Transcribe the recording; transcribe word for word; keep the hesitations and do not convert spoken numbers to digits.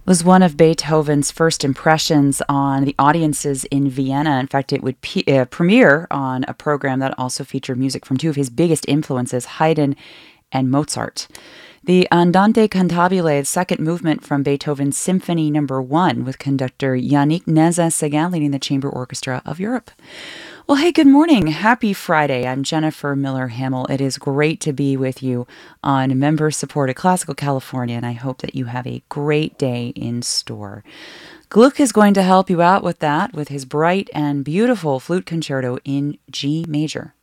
Was one of Beethoven's first impressions on the audiences in Vienna. In fact, it would pe- uh, premiere on a program that also featured music from two of his biggest influences, Haydn and Mozart. The Andante Cantabile, the second movement from Beethoven's Symphony Number One, with conductor Yannick Nézet-Séguin leading the Chamber Orchestra of Europe. Well, hey, good morning. Happy Friday. I'm Jennifer Miller Hamill. It is great to be with you on member supported Classical California, and I hope that you have a great day in store. Gluck is going to help you out with that with his bright and beautiful flute concerto in G major.